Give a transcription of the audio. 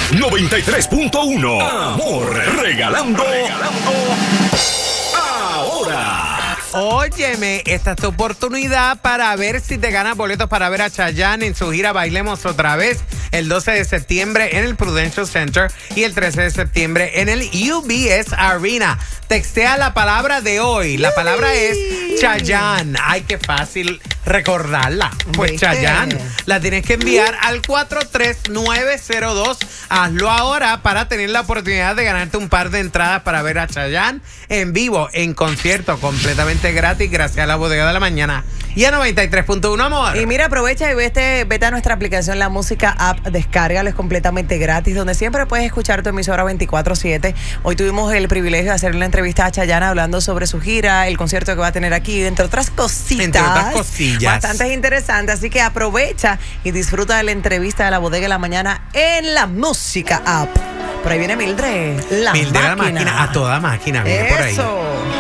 93.1. Amor, regalando ahora. Óyeme, esta es tu oportunidad para ver si te ganas boletos para ver a Chayanne en su gira Bailemos Otra Vez el 12 de septiembre en el Prudential Center y el 13 de septiembre en el UBS Arena. Textea la palabra de hoy. La palabra es Chayanne. Ay, qué fácil recordarla. Pues Chayanne. La tienes que enviar al 43902. Hazlo ahora para tener la oportunidad de ganarte un par de entradas para ver a Chayanne en vivo, en concierto, completamente gratis, gracias a la Bodega de la Mañana y a 93.1, amor. Y mira, aprovecha y vete a nuestra aplicación La Música App, descárgalo, es completamente gratis, donde siempre puedes escuchar tu emisora 24/7. Hoy tuvimos el privilegio de hacer una entrevista a Chayanne hablando sobre su gira, el concierto que va a tener aquí, entre otras cositas. Entre otras cosillas. Bastante interesante, así que aprovecha y disfruta de la entrevista de la Bodega de la Mañana en La Música App. Por ahí viene Mildred, la Mildred, máquina. la máquina, a toda máquina, viene por ahí. Eso.